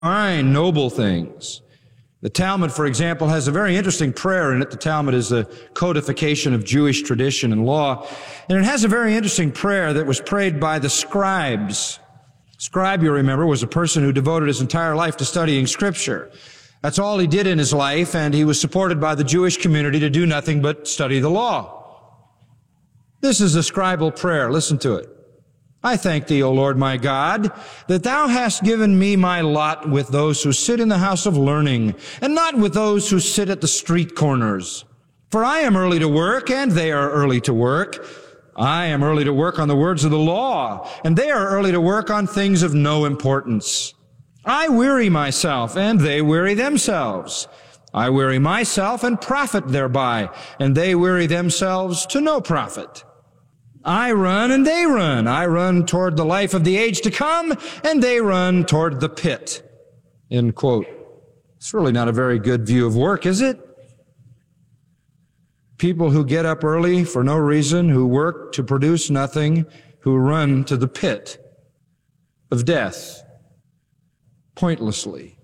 fine, noble things. The Talmud, for example, has a very interesting prayer in it. The Talmud is a codification of Jewish tradition and law. And it has a very interesting prayer that was prayed by the scribes. Scribe, you remember, was a person who devoted his entire life to studying Scripture. That's all he did in his life, and he was supported by the Jewish community to do nothing but study the law. This is a scribal prayer. Listen to it. I thank thee, O Lord my God, that thou hast given me my lot with those who sit in the house of learning, and not with those who sit at the street corners. For I am early to work, and they are early to work. I am early to work on the words of the law, and they are early to work on things of no importance. I weary myself, and they weary themselves. I weary myself and profit thereby, and they weary themselves to no profit. I run and they run. I run toward the life of the age to come, and they run toward the pit. End quote. It's really not a very good view of work, is it? People who get up early for no reason, who work to produce nothing, who run to the pit of death pointlessly.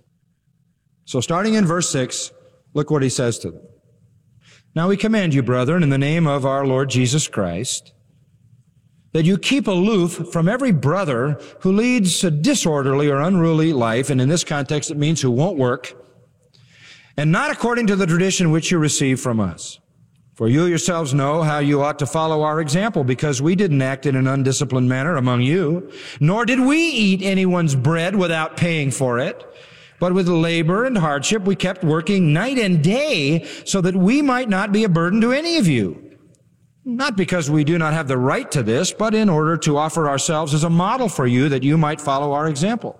So starting in verse 6, look what he says to them. Now we command you, brethren, in the name of our Lord Jesus Christ, that you keep aloof from every brother who leads a disorderly or unruly life, and in this context it means who won't work, and not according to the tradition which you receive from us. For you yourselves know how you ought to follow our example, because we didn't act in an undisciplined manner among you, nor did we eat anyone's bread without paying for it. But with labor and hardship we kept working night and day so that we might not be a burden to any of you. Not because we do not have the right to this, but in order to offer ourselves as a model for you that you might follow our example.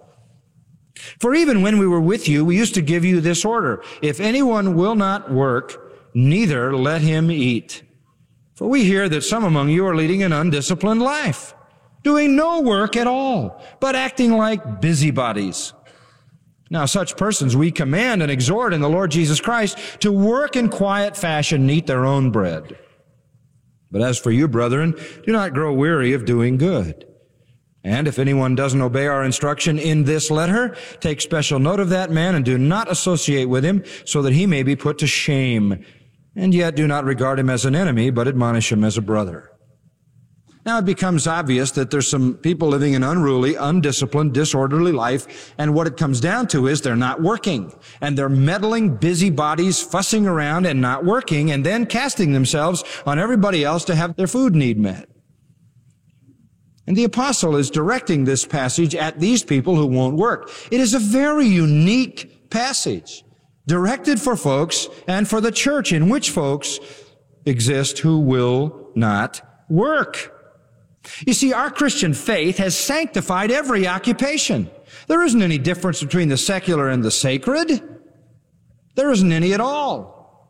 For even when we were with you, we used to give you this order: if anyone will not work, neither let him eat. For we hear that some among you are leading an undisciplined life, doing no work at all, but acting like busybodies. Now such persons we command and exhort in the Lord Jesus Christ to work in quiet fashion and eat their own bread. But as for you, brethren, do not grow weary of doing good. And if anyone doesn't obey our instruction in this letter, take special note of that man and do not associate with him, so that he may be put to shame. And yet do not regard him as an enemy, but admonish him as a brother. Now it becomes obvious that there's some people living an unruly, undisciplined, disorderly life, and what it comes down to is they're not working, and they're meddling busybodies, fussing around and not working, and then casting themselves on everybody else to have their food need met. And the apostle is directing this passage at these people who won't work. It is a very unique passage, directed for folks and for the church, in which folks exist who will not work. You see, our Christian faith has sanctified every occupation. There isn't any difference between the secular and the sacred. There isn't any at all.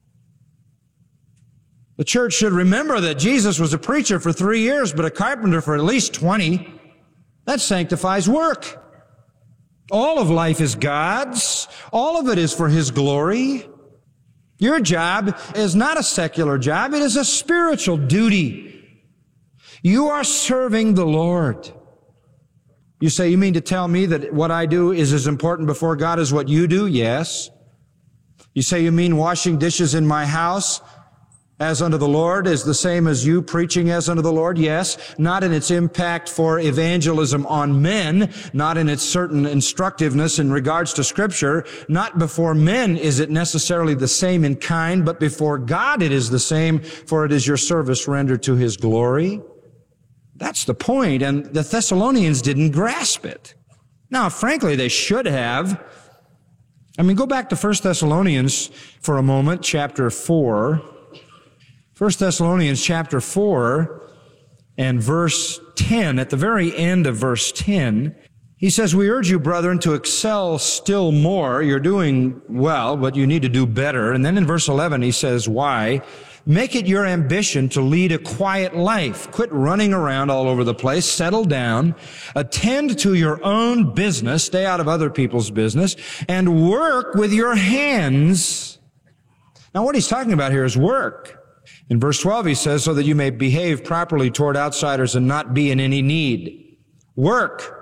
The church should remember that Jesus was a preacher for 3 years, but a carpenter for at least 20. That sanctifies work. All of life is God's. All of it is for His glory. Your job is not a secular job. It is a spiritual duty. You are serving the Lord. You say, you mean to tell me that what I do is as important before God as what you do? Yes. You say, you mean washing dishes in my house as unto the Lord is the same as you preaching as unto the Lord? Yes. Not in its impact for evangelism on men, not in its certain instructiveness in regards to Scripture. Not before men is it necessarily the same in kind, but before God it is the same, for it is your service rendered to His glory. That's the point, and the Thessalonians didn't grasp it. Now, frankly, they should have. Go back to 1 Thessalonians for a moment, chapter 4. 1 Thessalonians chapter 4 and verse 10. At the very end of verse 10, he says, we urge you, brethren, to excel still more. You're doing well, but you need to do better. And then in verse 11, he says, why? Make it your ambition to lead a quiet life. Quit running around all over the place. Settle down. Attend to your own business. Stay out of other people's business. And work with your hands. Now, what he's talking about here is work. In verse 12, he says, so that you may behave properly toward outsiders and not be in any need. Work.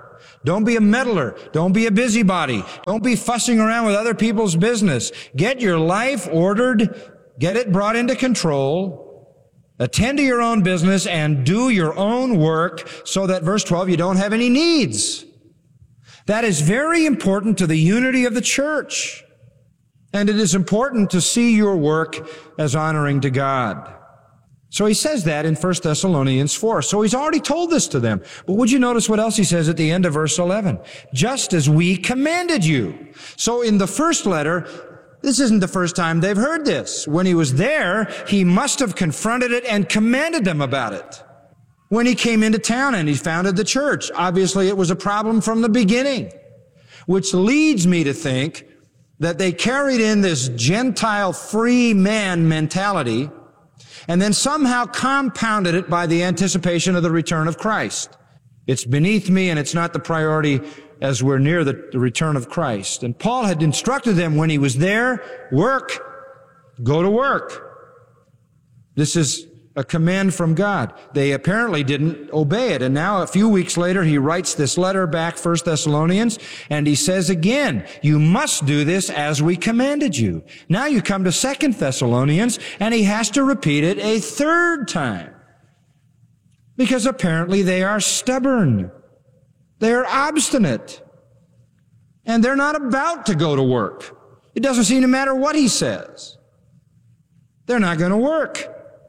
Don't be a meddler. Don't be a busybody. Don't be fussing around with other people's business. Get your life ordered. Get it brought into control. Attend to your own business and do your own work so that, verse 12, you don't have any needs. That is very important to the unity of the church. And it is important to see your work as honoring to God. So he says that in 1 Thessalonians 4. So he's already told this to them. But would you notice what else he says at the end of verse 11? Just as we commanded you. So in the first letter, this isn't the first time they've heard this. When he was there, he must have confronted it and commanded them about it. When he came into town and he founded the church, obviously it was a problem from the beginning, which leads me to think that they carried in this Gentile free man mentality and then somehow compounded it by the anticipation of the return of Christ. It's beneath me and it's not the priority as we're near the return of Christ. And Paul had instructed them when he was there, work, go to work. This is a command from God. They apparently didn't obey it. And now a few weeks later, he writes this letter back, 1 Thessalonians, and he says again, you must do this as we commanded you. Now you come to 2 Thessalonians, and he has to repeat it a third time. Because apparently they are stubborn. They are obstinate. And they're not about to go to work. It doesn't seem to matter what he says. They're not going to work.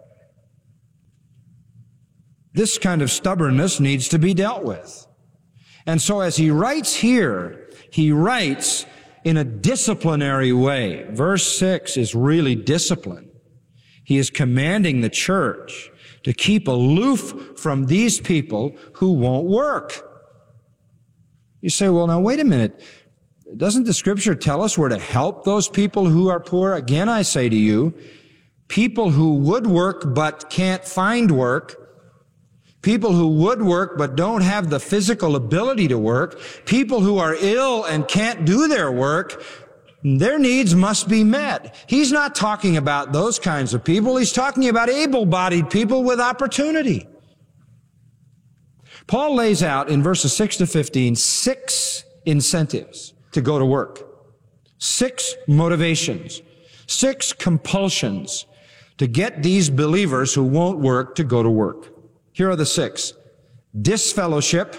This kind of stubbornness needs to be dealt with. And so as he writes here, he writes in a disciplinary way. Verse 6 is really discipline. He is commanding the church to keep aloof from these people who won't work. You say, well, now wait a minute. Doesn't the scripture tell us we're to help those people who are poor? Again, I say to you, people who would work but can't find work, people who would work but don't have the physical ability to work, people who are ill and can't do their work, their needs must be met. He's not talking about those kinds of people. He's talking about able-bodied people with opportunity. Paul lays out in verses 6 to 15 6 incentives to go to work, 6 motivations, 6 compulsions to get these believers who won't work to go to work. Here are the 6. Disfellowship,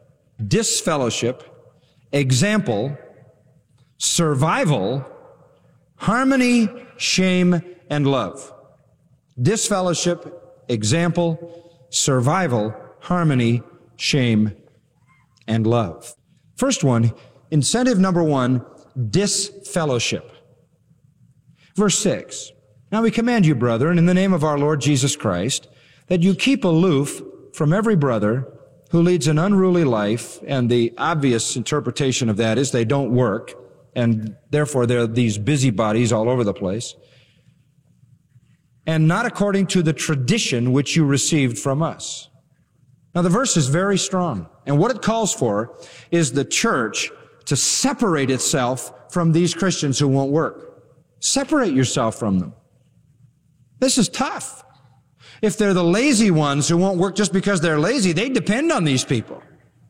example, survival, harmony, shame, and love. Disfellowship, example, survival, harmony, shame, and love. First one, incentive number 1, disfellowship. Verse 6. Now we command you, brethren, in the name of our Lord Jesus Christ, that you keep aloof from every brother who leads an unruly life, and the obvious interpretation of that is they don't work, and therefore they're these busybodies all over the place, and not according to the tradition which you received from us. Now the verse is very strong, and what it calls for is the church to separate itself from these Christians who won't work. Separate yourself from them. This is tough. If they're the lazy ones who won't work just because they're lazy, they depend on these people.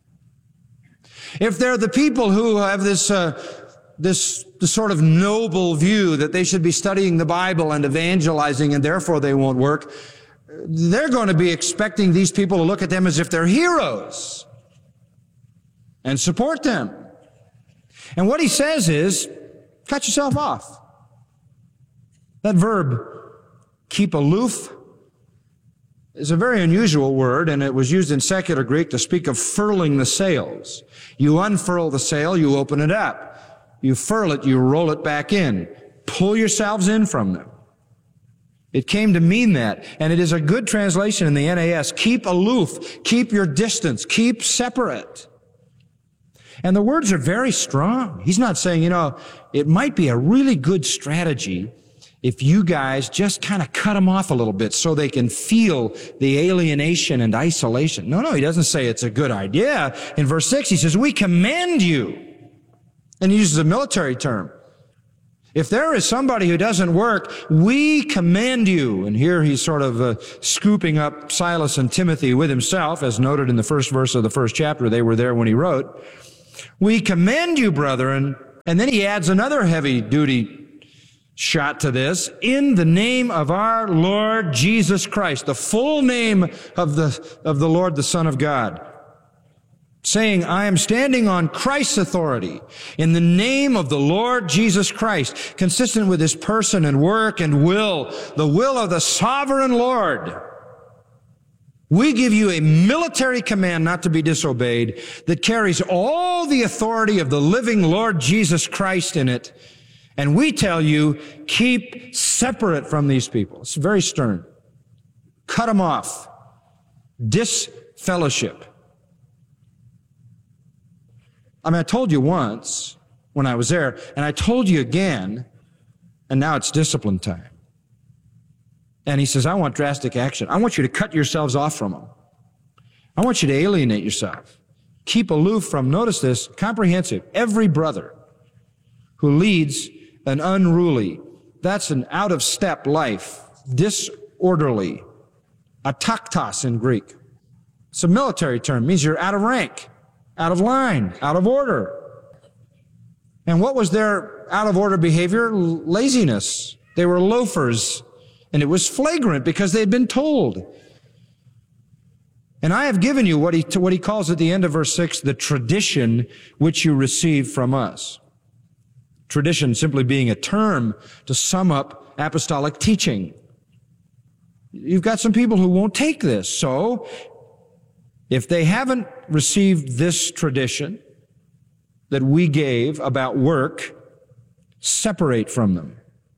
If they're the people who have this sort of noble view that they should be studying the Bible and evangelizing and therefore they won't work, they're going to be expecting these people to look at them as if they're heroes and support them. And what he says is, cut yourself off. That verb, keep aloof, is a very unusual word, and it was used in secular Greek to speak of furling the sails. You unfurl the sail, you open it up. You furl it, you roll it back in. Pull yourselves in from them. It came to mean that, and it is a good translation in the NAS. Keep aloof, keep your distance, keep separate. And the words are very strong. He's not saying, it might be a really good strategy if you guys just kind of cut them off a little bit so they can feel the alienation and isolation. No, he doesn't say it's a good idea. In verse 6, he says, we command you. And he uses a military term. If there is somebody who doesn't work, we command you. And here he's sort of scooping up Silas and Timothy with himself, as noted in the first verse of the first chapter. They were there when he wrote. We command you, brethren. And then he adds another heavy-duty shot to this. In the name of our Lord Jesus Christ, the full name of the Lord, the Son of God, saying, I am standing on Christ's authority in the name of the Lord Jesus Christ, consistent with his person and work and will, the will of the sovereign Lord. We give you a military command not to be disobeyed that carries all the authority of the living Lord Jesus Christ in it. And we tell you, keep separate from these people. It's very stern. Cut them off. Disfellowship. I mean, I told you once when I was there, and I told you again, and now it's discipline time. And he says, I want drastic action. I want you to cut yourselves off from them. I want you to alienate yourself. Keep aloof from, notice this, comprehensive, every brother who leads an unruly, that's an out-of-step life, disorderly, ataktos in Greek. It's a military term. It means you're out of rank, out of line, out of order. And what was their out-of-order behavior? Laziness. They were loafers. And it was flagrant because they had been told. And I have given you what he calls at the end of verse 6, the tradition which you received from us. Tradition simply being a term to sum up apostolic teaching. You've got some people who won't take this. So, if they haven't received this tradition that we gave about work, separate from them.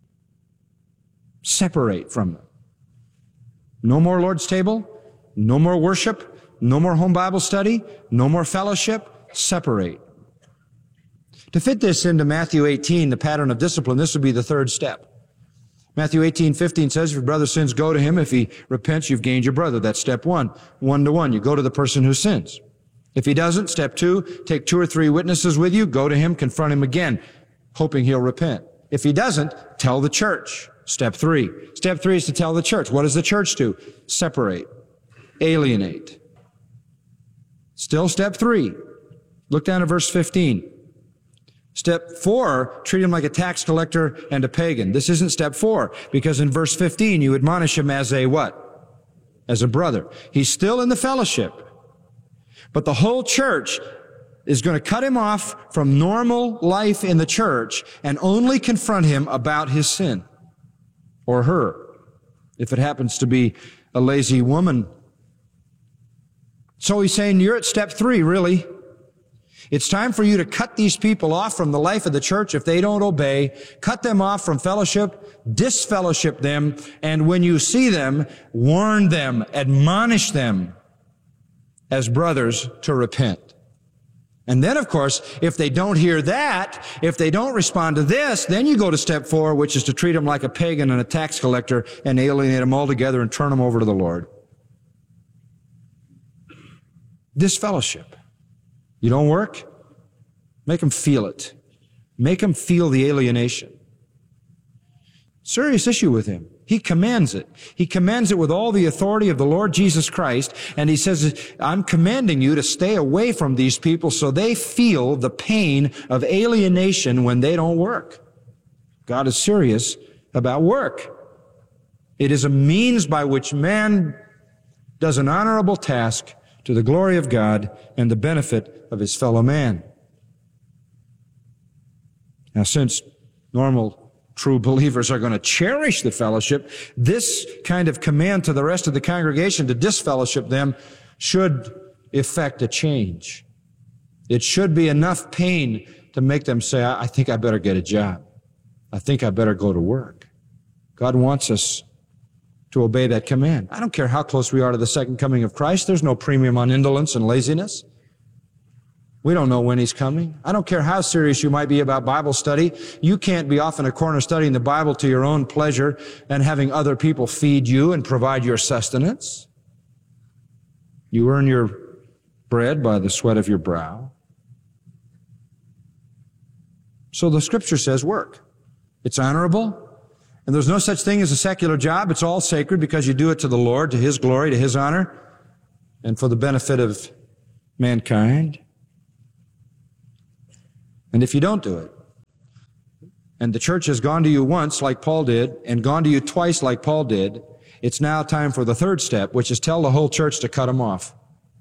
Separate from them. No more Lord's table, no more worship, no more home Bible study, no more fellowship. Separate. To fit this into Matthew 18, the pattern of discipline, this would be the third step. Matthew 18:15 says, if your brother sins, go to him. If he repents, you've gained your brother. That's step one. 1-to-1. You go to the person who sins. If he doesn't, step 2, take 2 or 3 witnesses with you. Go to him, confront him again, hoping he'll repent. If he doesn't, tell the church. Step 3. Step 3 is to tell the church. What does the church do? Separate. Alienate. Still step 3. Look down at verse 15. Step 4, treat him like a tax collector and a pagan. This isn't step 4, because in verse 15, you admonish him as a what? As a brother. He's still in the fellowship. But the whole church is going to cut him off from normal life in the church and only confront him about his sin. Or her, if it happens to be a lazy woman. So he's saying, you're at step 3, really. It's time for you to cut these people off from the life of the church if they don't obey. Cut them off from fellowship, disfellowship them, and when you see them, warn them, admonish them as brothers to repent. And then, of course, if they don't hear that, if they don't respond to this, then you go to step 4, which is to treat them like a pagan and a tax collector and alienate them altogether and turn them over to the Lord. Disfellowship. You don't work? Make them feel it. Make them feel the alienation. Serious issue with him. He commands it. He commands it with all the authority of the Lord Jesus Christ. And he says, I'm commanding you to stay away from these people so they feel the pain of alienation when they don't work. God is serious about work. It is a means by which man does an honorable task to the glory of God and the benefit of his fellow man. Now, since normal true believers are going to cherish the fellowship, this kind of command to the rest of the congregation to disfellowship them should effect a change. It should be enough pain to make them say, I think I better get a job. I think I better go to work. God wants us to obey that command. I don't care how close we are to the second coming of Christ. There's no premium on indolence and laziness. We don't know when he's coming. I don't care how serious you might be about Bible study. You can't be off in a corner studying the Bible to your own pleasure and having other people feed you and provide your sustenance. You earn your bread by the sweat of your brow. So the Scripture says work. It's honorable. And there's no such thing as a secular job. It's all sacred because you do it to the Lord, to His glory, to His honor, and for the benefit of mankind. And if you don't do it, and the church has gone to you once like Paul did, and gone to you twice like Paul did, it's now time for the third step, which is tell the whole church to cut them off.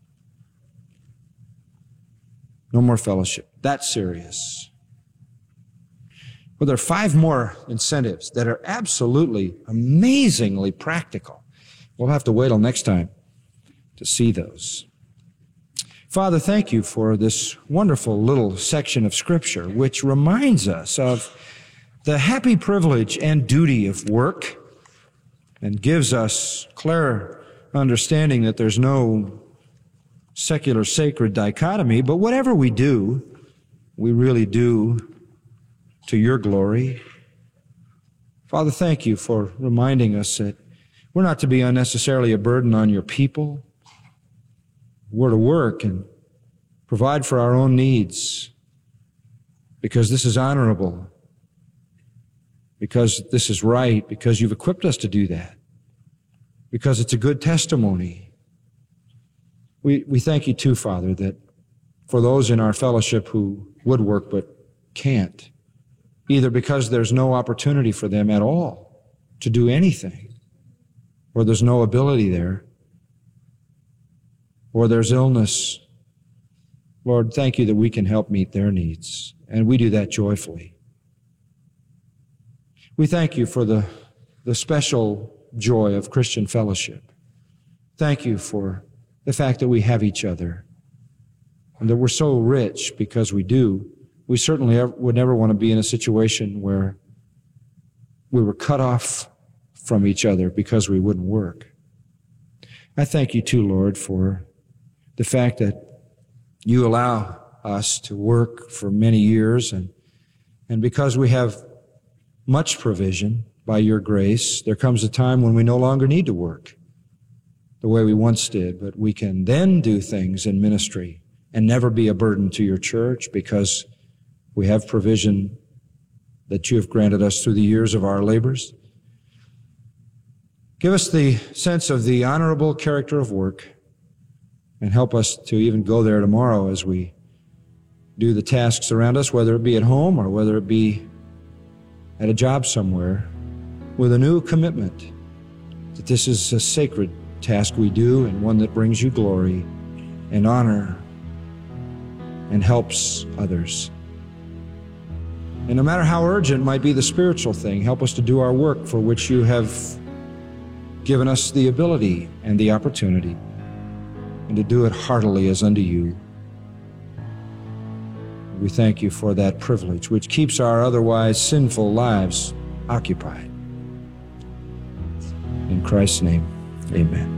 No more fellowship. That's serious. Well, there are 5 more incentives that are absolutely, amazingly practical. We'll have to wait till next time to see those. Father, thank you for this wonderful little section of Scripture, which reminds us of the happy privilege and duty of work, and gives us clear understanding that there's no secular sacred dichotomy, but whatever we do, we really do to your glory. Father, thank you for reminding us that we're not to be unnecessarily a burden on your people. We're to work and provide for our own needs because this is honorable, because this is right, because you've equipped us to do that, because it's a good testimony. We thank you too, Father, that for those in our fellowship who would work but can't, either because there's no opportunity for them at all to do anything, or there's no ability there, or there's illness, Lord, thank you that we can help meet their needs, and we do that joyfully. We thank you for the special joy of Christian fellowship. Thank you for the fact that we have each other and that we're so rich because we do. We certainly would never want to be in a situation where we were cut off from each other because we wouldn't work. I thank you too, Lord, for the fact that you allow us to work for many years, and because we have much provision by your grace, there comes a time when we no longer need to work the way we once did, but we can then do things in ministry and never be a burden to your church because we have provision that you have granted us through the years of our labors. Give us the sense of the honorable character of work and help us to even go there tomorrow as we do the tasks around us, whether it be at home or whether it be at a job somewhere, with a new commitment that this is a sacred task we do and one that brings you glory and honor and helps others. And no matter how urgent might be the spiritual thing, help us to do our work for which you have given us the ability and the opportunity, and to do it heartily as unto you. We thank you for that privilege, which keeps our otherwise sinful lives occupied. In Christ's name, amen.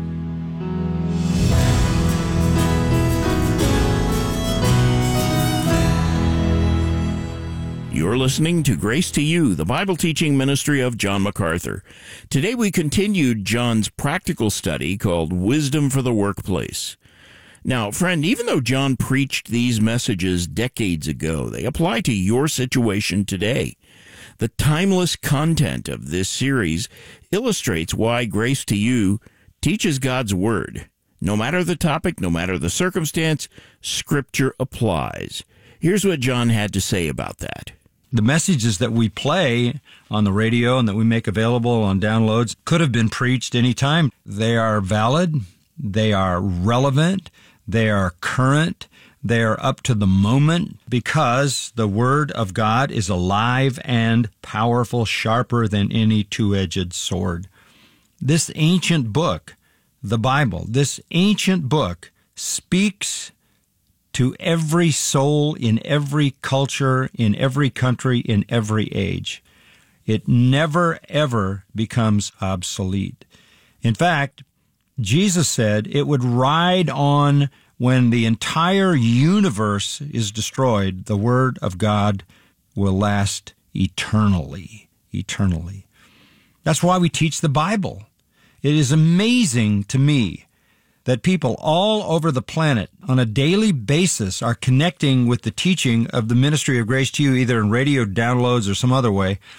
You're listening to Grace to You, the Bible teaching ministry of John MacArthur. Today we continued John's practical study called Wisdom for the Workplace. Now, friend, even though John preached these messages decades ago, they apply to your situation today. The timeless content of this series illustrates why Grace to You teaches God's Word. No matter the topic, no matter the circumstance, Scripture applies. Here's what John had to say about that. The messages that we play on the radio and that we make available on downloads could have been preached anytime. They are valid, they are relevant, they are current, they are up to the moment, because the Word of God is alive and powerful, sharper than any two-edged sword. This ancient book, the Bible, this ancient book speaks to every soul in every culture, in every country, in every age. It never, ever becomes obsolete. In fact, Jesus said it would ride on when the entire universe is destroyed. The Word of God will last eternally, eternally. That's why we teach the Bible. It is amazing to me that people all over the planet on a daily basis are connecting with the teaching of the ministry of Grace to You, either in radio downloads or some other way.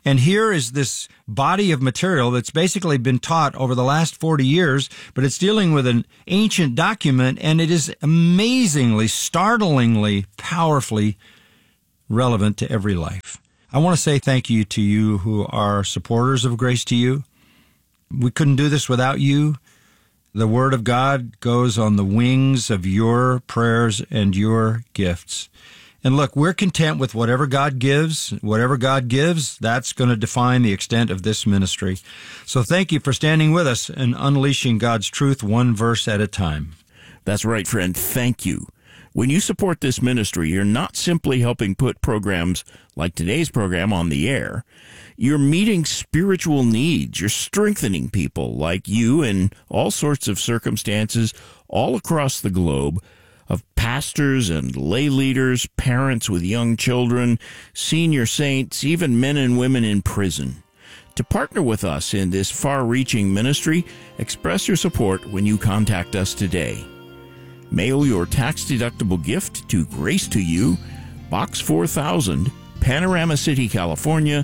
And here is this body of material that's basically been taught over the last 40 years, but it's dealing with an ancient document, and it is amazingly, startlingly, powerfully relevant to every life. I want to say thank you to you who are supporters of Grace to You. We couldn't do this without you. The Word of God goes on the wings of your prayers and your gifts. And look, we're content with whatever God gives. Whatever God gives, that's going to define the extent of this ministry. So thank you for standing with us and unleashing God's truth one verse at a time. That's right, friend. Thank you. When you support this ministry, you're not simply helping put programs like today's program on the air. You're meeting spiritual needs. You're strengthening people like you in all sorts of circumstances all across the globe, of pastors and lay leaders, parents with young children, senior saints, even men and women in prison. To partner with us in this far-reaching ministry, express your support when you contact us today. Mail your tax-deductible gift to Grace to You, Box 4000, Panorama City, California,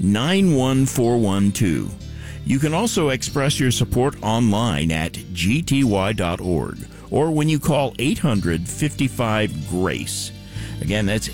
91412. You can also express your support online at gty.org or when you call 800-55-GRACE. Again, that's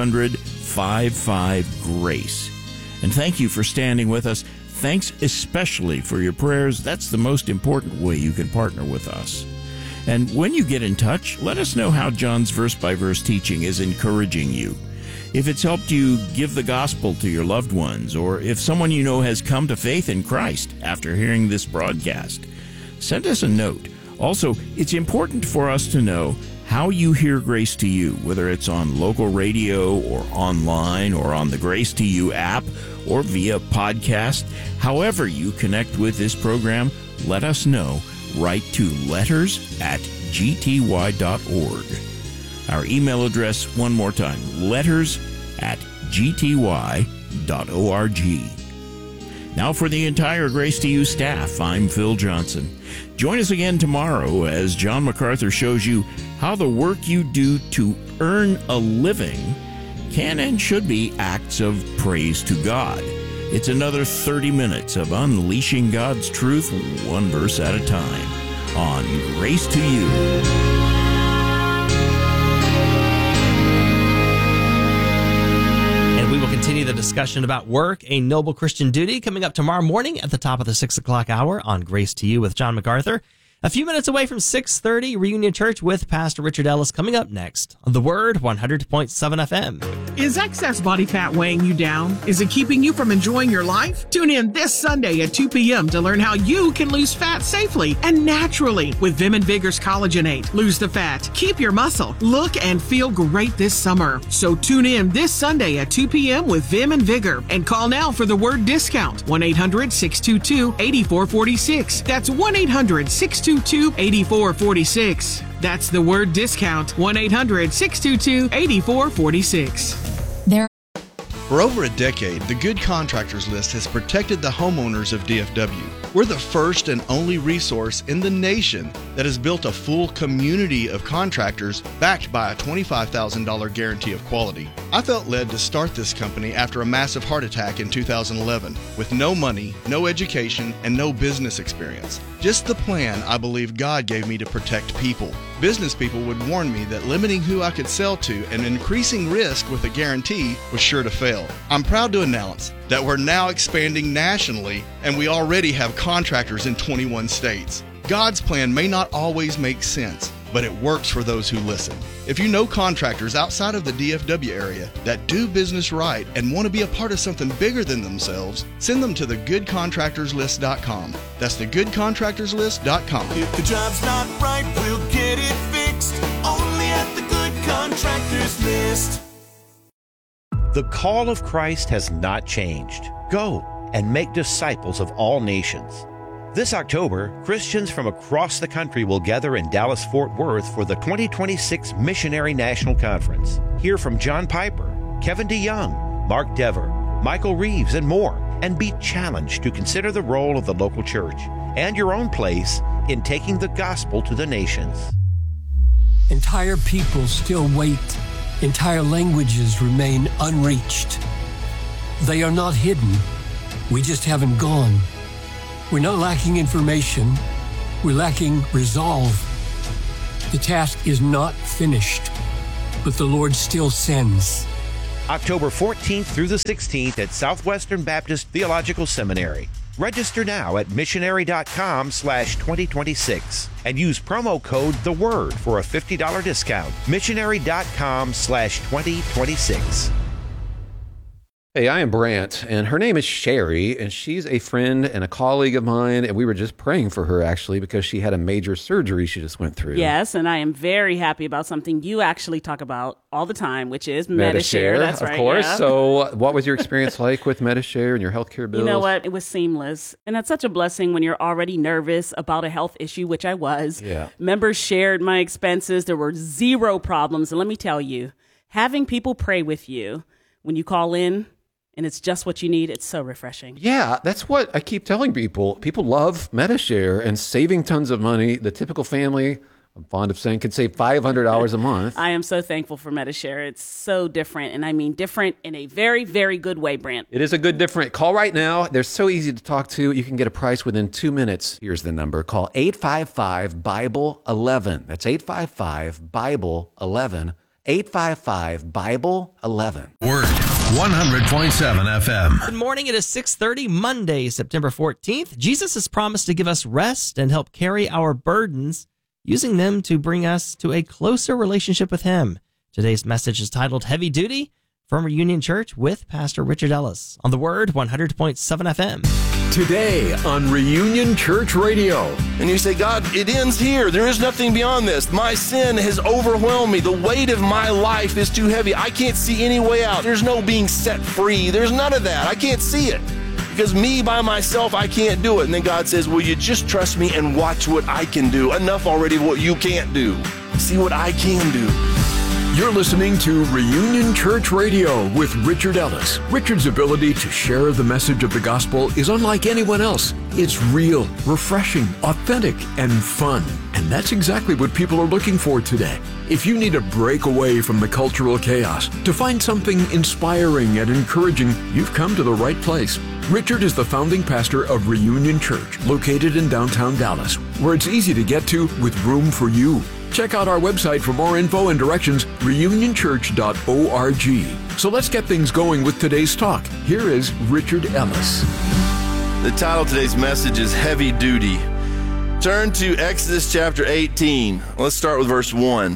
800-55-GRACE. And thank you for standing with us. Thanks especially for your prayers. That's the most important way you can partner with us. And when you get in touch, let us know how John's verse-by-verse teaching is encouraging you. If it's helped you give the gospel to your loved ones, or if someone you know has come to faith in Christ after hearing this broadcast, send us a note. Also, it's important for us to know how you hear Grace to You, whether it's on local radio or online or on the Grace to You app or via podcast. However you connect with this program, let us know. Write to letters@gty.org. Our email address, one more time, letters@gty.org. Now for the entire Grace to You staff, I'm Phil Johnson. Join us again tomorrow as John MacArthur shows you how the work you do to earn a living can and should be acts of praise to God. It's another 30 minutes of unleashing God's truth one verse at a time on Grace to You. We will continue the discussion about work, a noble Christian duty, coming up tomorrow morning at the top of the 6 o'clock hour on Grace to You with John MacArthur. A few minutes away from 6:30, Reunion Church with Pastor Richard Ellis coming up next on The Word 100.7 FM. Is excess body fat weighing you down? Is it keeping you from enjoying your life? Tune in this Sunday at 2 p.m. to learn how you can lose fat safely and naturally with Vim and Vigor's Collagenate. Lose the fat, keep your muscle, look and feel great this summer. So tune in this Sunday at 2 p.m. with Vim and Vigor and call now for the word discount. 1-800-622-8446. That's 1-800-622-8446. That's the word discount. 1-800-622-8446. For over a decade, the Good Contractors List has protected the homeowners of DFW. We're the first and only resource in the nation that has built a full community of contractors backed by a $25,000 guarantee of quality. I felt led to start this company after a massive heart attack in 2011 with no money, no education, and no business experience. Just the plan I believe God gave me to protect people. Business people would warn me that limiting who I could sell to and increasing risk with a guarantee was sure to fail. I'm proud to announce that we're now expanding nationally, and we already have contractors in 21 states. God's plan may not always make sense, but it works for those who listen. If you know contractors outside of the DFW area that do business right and want to be a part of something bigger than themselves, send them to thegoodcontractorslist.com. That's thegoodcontractorslist.com. If the job's not right, we'll get it fixed. Only at the Good Contractors List. The call of Christ has not changed. Go and make disciples of all nations. This October, Christians from across the country will gather in Dallas-Fort Worth for the 2026 Missionary National Conference. Hear from John Piper, Kevin DeYoung, Mark Dever, Michael Reeves, and more, and be challenged to consider the role of the local church and your own place in taking the gospel to the nations. Entire peoples still wait. Entire languages remain unreached. They are not hidden. We just haven't gone. We're not lacking information. We're lacking resolve. The task is not finished, but the Lord still sends. October 14th through the 16th at Southwestern Baptist Theological Seminary. Register now at missionary.com/2026 and use promo code The Word for a $50 discount. Missionary.com/2026. Hey, I am Brant, and her name is Sherry, and she's a friend and a colleague of mine, and we were just praying for her, actually, because she had a major surgery she just went through. Yes, and I am very happy about something you actually talk about all the time, which is Medi-Share. That's right, of course. Yeah. So what was your experience like with Medi-Share and your healthcare bills? You know what? It was seamless. And that's such a blessing when you're already nervous about a health issue, which I was. Yeah. Members shared my expenses. There were zero problems. And let me tell you, having people pray with you when you call in, and it's just what you need, it's so refreshing. Yeah, that's what I keep telling people. People love Medi-Share and saving tons of money. The typical family, I'm fond of saying, could save $500 a month. I am so thankful for Medi-Share. It's so different, and I mean different in a very, very good way, Brant. It is a good different. Call right now. They're so easy to talk to. You can get a price within 2 minutes. Here's the number. Call 855-BIBLE-11. That's 855-BIBLE-11. 855-BIBLE-11. Word 100.7 FM. Good morning. It is 6:30, Monday, September 14th. Jesus has promised to give us rest and help carry our burdens, using them to bring us to a closer relationship with Him. Today's message is titled Heavy Duty from Reunion Church with Pastor Richard Ellis on the Word 100.7 FM. Today on Reunion Church Radio. And you say, God, it ends here. There is nothing beyond this. My sin has overwhelmed me. The weight of my life is too heavy. I can't see any way out. There's no being set free. There's none of that. I can't see it. Because me by myself, I can't do it. And then God says, will you just trust me and watch what I can do? Enough already of what you can't do. See what I can do. You're listening to Reunion Church Radio with Richard Ellis. Richard's ability to share the message of the gospel is unlike anyone else. It's real, refreshing, authentic, and fun. And that's exactly what people are looking for today. If you need a break away from the cultural chaos, to find something inspiring and encouraging, you've come to the right place. Richard is the founding pastor of Reunion Church, located in downtown Dallas, where it's easy to get to with room for you. Check out our website for more info and directions, reunionchurch.org. So let's get things going with today's talk. Here is Richard Ellis. The title of today's message is Heavy Duty. Turn to Exodus chapter 18. Let's start with verse 1.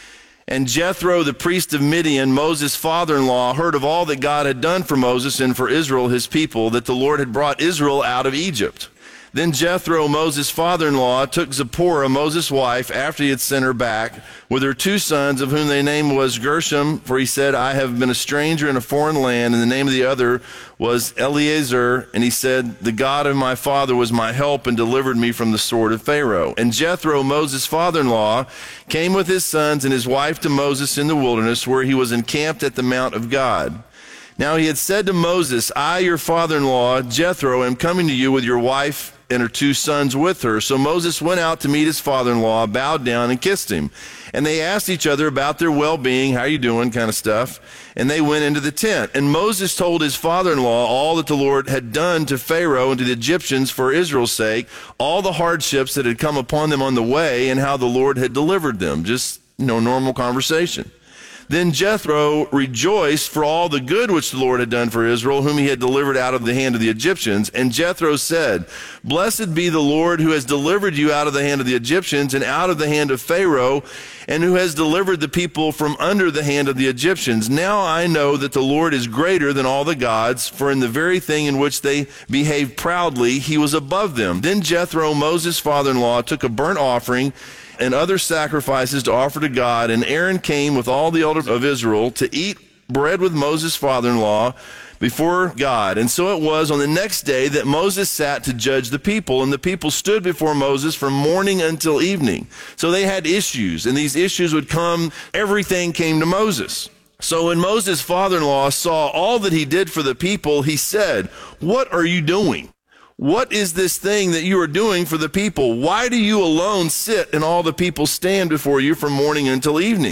And Jethro, the priest of Midian, Moses' father-in-law, heard of all that God had done for Moses and for Israel, his people, that the Lord had brought Israel out of Egypt. Then Jethro, Moses' father-in-law, took Zipporah, Moses' wife, after he had sent her back, with her 2 sons, of whom their name was Gershom, for he said, I have been a stranger in a foreign land, and the name of the other was Eleazar, and he said, the God of my father was my help and delivered me from the sword of Pharaoh. And Jethro, Moses' father-in-law, came with his sons and his wife to Moses in the wilderness, where he was encamped at the mount of God. Now he had said to Moses, I, your father-in-law, Jethro, am coming to you with your wife and her 2 sons with her. So Moses went out to meet his father-in-law, bowed down and kissed him. And they asked each other about their well-being, how you doing, kind of stuff. And they went into the tent. And Moses told his father-in-law all that the Lord had done to Pharaoh and to the Egyptians for Israel's sake, all the hardships that had come upon them on the way, and how the Lord had delivered them. Just, normal conversation. Then Jethro rejoiced for all the good which the Lord had done for Israel, whom he had delivered out of the hand of the Egyptians. And Jethro said, Blessed be the Lord who has delivered you out of the hand of the Egyptians and out of the hand of Pharaoh, and who has delivered the people from under the hand of the Egyptians. Now I know that the Lord is greater than all the gods, for in the very thing in which they behaved proudly, he was above them. Then Jethro, Moses' father-in-law, took a burnt offering and other sacrifices to offer to God, and Aaron came with all the elders of Israel to eat bread with Moses' father-in-law before God. And so it was on the next day that Moses sat to judge the people, and the people stood before Moses from morning until evening. So they had issues, and these issues would come, everything came to Moses. So when Moses' father-in-law saw all that he did for the people, he said, What are you doing? What is this thing that you are doing for the people? Why do you alone sit and all the people stand before you from morning until evening?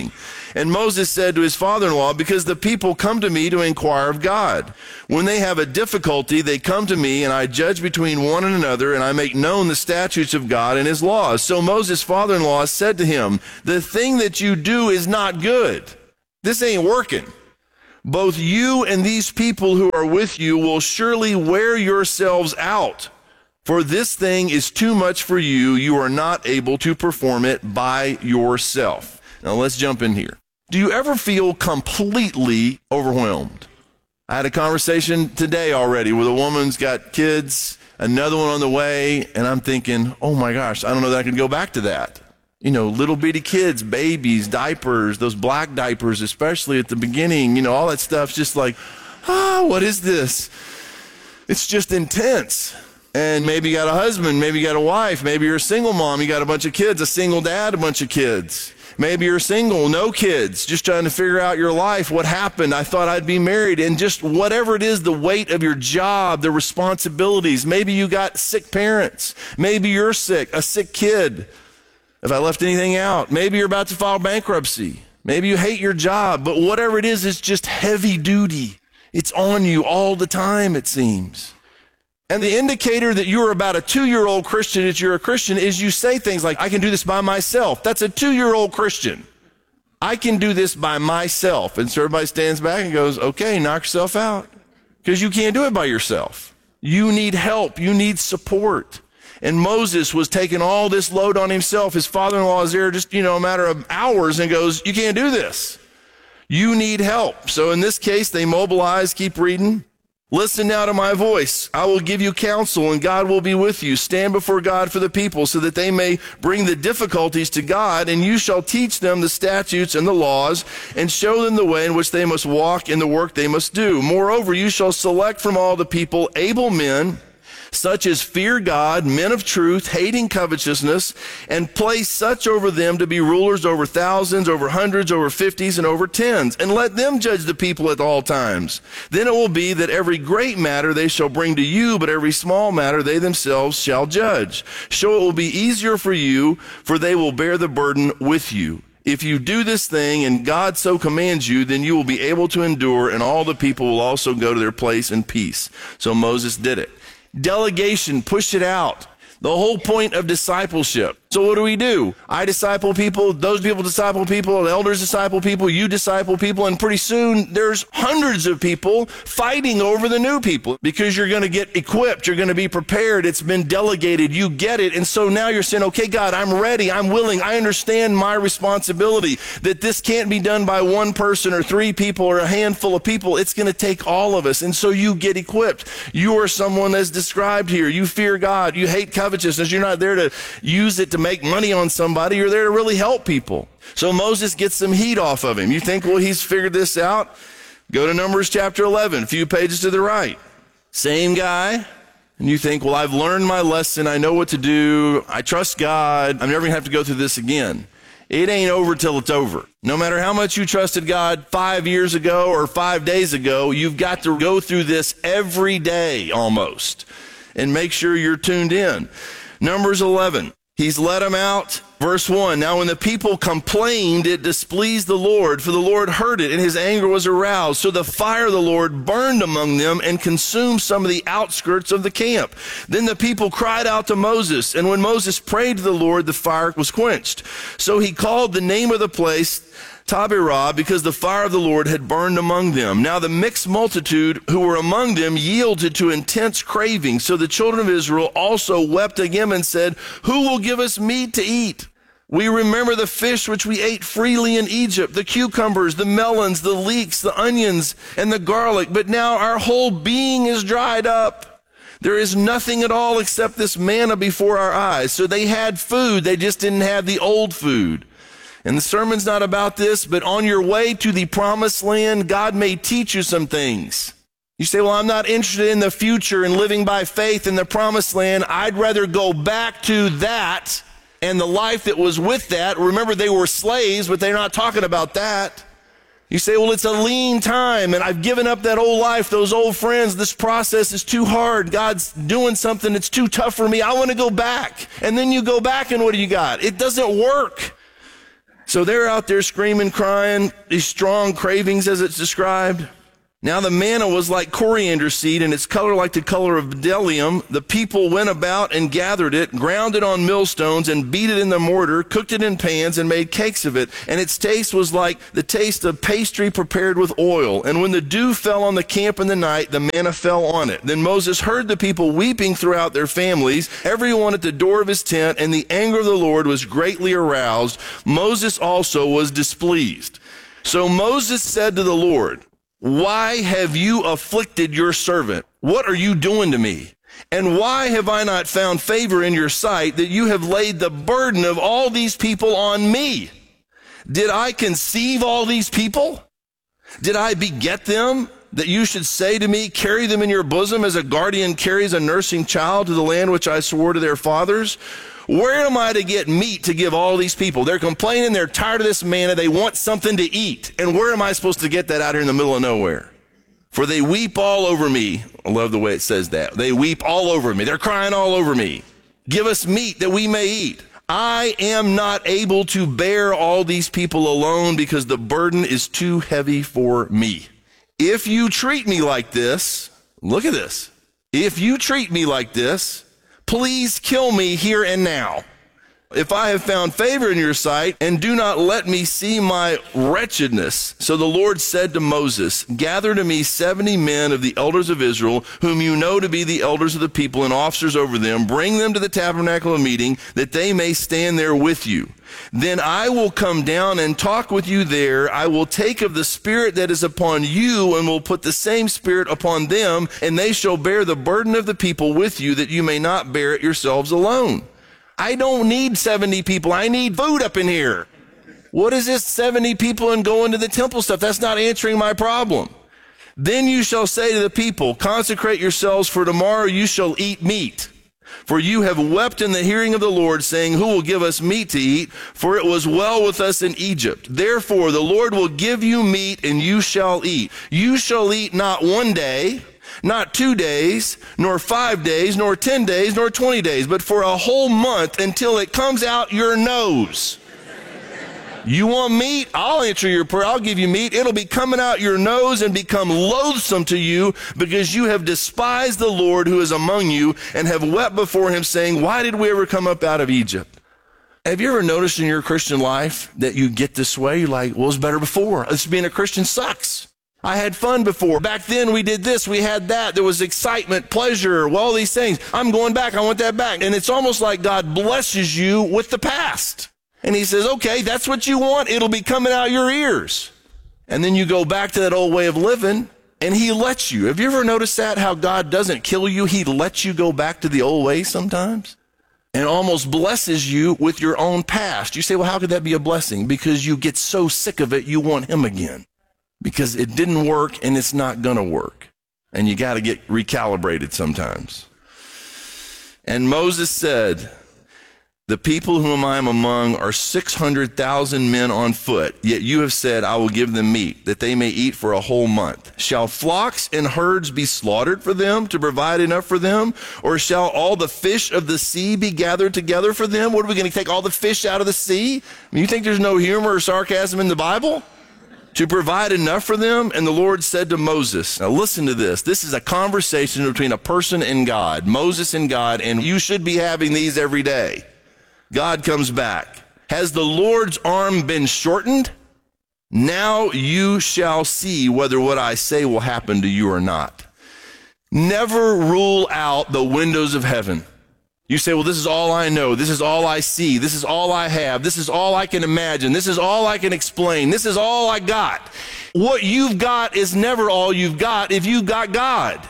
And Moses said to his father-in-law, because the people come to me to inquire of God. When they have a difficulty, they come to me, and I judge between one and another, and I make known the statutes of God and his laws. So Moses' father-in-law said to him, the thing that you do is not good. This ain't working. Both you and these people who are with you will surely wear yourselves out. For this thing is too much for you. You are not able to perform it by yourself. Now let's jump in here. Do you ever feel completely overwhelmed? I had a conversation today already with a woman's got kids, another one on the way, and I'm thinking, oh my gosh, I don't know that I can go back to that. You know, little bitty kids, babies, diapers, those black diapers, especially at the beginning, you know, all that stuff's just like, what is this? It's just intense. And maybe you got a husband, maybe you got a wife, maybe you're a single mom, you got a bunch of kids, a single dad, a bunch of kids. Maybe you're single, no kids, just trying to figure out your life. What happened? I thought I'd be married. And just whatever it is, the weight of your job, the responsibilities. Maybe you got sick parents. Maybe you're sick, a sick kid. If I left anything out, maybe you're about to file bankruptcy. Maybe you hate your job, but whatever it is, it's just heavy duty. It's on you all the time, it seems. And the indicator that you're about a 2-year-old Christian, that you're a Christian, is you say things like, I can do this by myself. That's a 2-year-old Christian. I can do this by myself. And so everybody stands back and goes, okay, knock yourself out. Because you can't do it by yourself. You need help. You need support. And Moses was taking all this load on himself. His father-in-law is there just, a matter of hours and goes, you can't do this. You need help. So in this case, they mobilize, keep reading. Listen now to my voice. I will give you counsel, and God will be with you. Stand before God for the people, so that they may bring the difficulties to God, and you shall teach them the statutes and the laws, and show them the way in which they must walk and the work they must do. Moreover, you shall select from all the people able men, such as fear God, men of truth, hating covetousness, and place such over them to be rulers over thousands, over hundreds, over 50s, and over 10s. And let them judge the people at all times. Then it will be that every great matter they shall bring to you, but every small matter they themselves shall judge. So it will be easier for you, for they will bear the burden with you. If you do this thing, and God so commands you, then you will be able to endure, and all the people will also go to their place in peace. So Moses did it. Delegation, push it out. The whole point of discipleship. So what do? I disciple people, those people disciple people, the elders disciple people, you disciple people, and pretty soon there's hundreds of people fighting over the new people because you're going to get equipped, you're going to be prepared, it's been delegated, you get it, and so now you're saying, okay, God, I'm ready, I'm willing, I understand my responsibility, that this can't be done by one person or 3 people or a handful of people, it's going to take all of us, and so you get equipped. You are someone as described here, you fear God, you hate covetousness, you're not there to use it to make money on somebody, you're there to really help people. So Moses gets some heat off of him. You think, well, he's figured this out? Go to Numbers chapter 11, a few pages to the right. Same guy. And you think, well, I've learned my lesson. I know what to do. I trust God. I'm never going to have to go through this again. It ain't over till it's over. No matter how much you trusted God 5 years ago or 5 days ago, you've got to go through this every day almost and make sure you're tuned in. Numbers 11. He's let them out. Verse 1, now when the people complained, it displeased the Lord, for the Lord heard it, and his anger was aroused. So the fire of the Lord burned among them and consumed some of the outskirts of the camp. Then the people cried out to Moses, and when Moses prayed to the Lord, the fire was quenched. So he called the name of the place Taberah, because the fire of the Lord had burned among them. Now the mixed multitude who were among them yielded to intense craving. So the children of Israel also wept again and said, who will give us meat to eat? We remember the fish which we ate freely in Egypt, the cucumbers, the melons, the leeks, the onions, and the garlic. But now our whole being is dried up. There is nothing at all except this manna before our eyes. So they had food, they just didn't have the old food. And the sermon's not about this, but on your way to the promised land, God may teach you some things. You say, well, I'm not interested in the future and living by faith in the promised land. I'd rather go back to that and the life that was with that. Remember, they were slaves, but they're not talking about that. You say, well, it's a lean time, and I've given up that old life, those old friends. This process is too hard. God's doing something that's too tough for me. I want to go back. And then you go back, and what do you got? It doesn't work. So they're out there screaming, crying, these strong cravings as it's described. Now the manna was like coriander seed, and its color like the color of bdellium. The people went about and gathered it, ground it on millstones, and beat it in the mortar, cooked it in pans, and made cakes of it. And its taste was like the taste of pastry prepared with oil. And when the dew fell on the camp in the night, the manna fell on it. Then Moses heard the people weeping throughout their families, everyone at the door of his tent, and the anger of the Lord was greatly aroused. Moses also was displeased. So Moses said to the Lord, "Why have you afflicted your servant? What are you doing to me? And why have I not found favor in your sight that you have laid the burden of all these people on me? Did I conceive all these people? Did I beget them, that you should say to me, carry them in your bosom as a guardian carries a nursing child to the land which I swore to their fathers? Where am I to get meat to give all these people? They're complaining, they're tired of this manna, they want something to eat. And where am I supposed to get that out here in the middle of nowhere? For they weep all over me." I love the way it says that. They weep all over me. They're crying all over me. "Give us meat that we may eat. I am not able to bear all these people alone because the burden is too heavy for me. If you treat me like this," look at this, "if you treat me like this, please kill me here and now. If I have found favor in your sight, and do not let me see my wretchedness." So the Lord said to Moses, "Gather to me 70 men of the elders of Israel, whom you know to be the elders of the people and officers over them. Bring them to the tabernacle of meeting, that they may stand there with you. Then I will come down and talk with you there. I will take of the spirit that is upon you and will put the same spirit upon them, and they shall bear the burden of the people with you, that you may not bear it yourselves alone." I don't need 70 people. I need food up in here. What is this 70 people and going to the temple stuff? That's not answering my problem. "Then you shall say to the people, consecrate yourselves, for tomorrow you shall eat meat. For you have wept in the hearing of the Lord, saying, who will give us meat to eat? For it was well with us in Egypt. Therefore the Lord will give you meat, and you shall eat. You shall eat not 1 day, not 2 days, nor 5 days, nor 10 days, nor 20 days, but for a whole month, until it comes out your nose." You want meat? I'll answer your prayer. I'll give you meat. It'll be coming out your nose and become loathsome to you, because you have despised the Lord who is among you, and have wept before him, saying, why did we ever come up out of Egypt? Have you ever noticed in your Christian life that you get this way? You're like, well, it was better before. This being a Christian sucks. I had fun before. Back then we did this, we had that. There was excitement, pleasure, well, all these things. I'm going back. I want that back. And it's almost like God blesses you with the past. And he says, okay, that's what you want. It'll be coming out your ears. And then you go back to that old way of living, and he lets you. Have you ever noticed that? How God doesn't kill you. He lets you go back to the old way sometimes, and almost blesses you with your own past. You say, well, how could that be a blessing? Because you get so sick of it, you want him again. Because it didn't work, and it's not going to work. And you got to get recalibrated sometimes. And Moses said, the people whom I am among are 600,000 men on foot. Yet you have said, I will give them meat, that they may eat for a whole month. Shall flocks and herds be slaughtered for them, to provide enough for them? Or shall all the fish of the sea be gathered together for them? What, are we going to take all the fish out of the sea? I mean, you think there's no humor or sarcasm in the Bible? To provide enough for them? And the Lord said to Moses, now listen to this. This is a conversation between a person and God, Moses and God, and you should be having these every day. God comes back. Has the Lord's arm been shortened? Now you shall see whether what I say will happen to you or not. Never rule out the windows of heaven. You say, well, this is all I know. This is all I see. This is all I have. This is all I can imagine. This is all I can explain. This is all I got. What you've got is never all you've got if you've got God.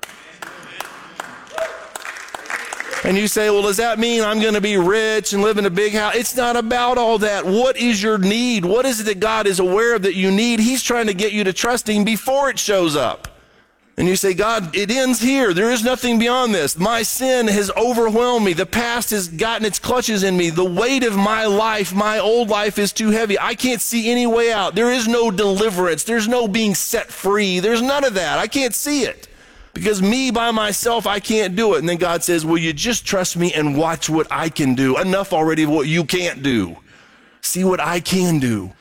And you say, well, does that mean I'm going to be rich and live in a big house? It's not about all that. What is your need? What is it that God is aware of that you need? He's trying to get you to trust him before it shows up. And you say, God, it ends here. There is nothing beyond this. My sin has overwhelmed me. The past has gotten its clutches in me. The weight of my life, my old life, is too heavy. I can't see any way out. There is no deliverance. There's no being set free. There's none of that. I can't see it. Because me by myself, I can't do it. And then God says, will you just trust me and watch what I can do? Enough already of what you can't do. See what I can do.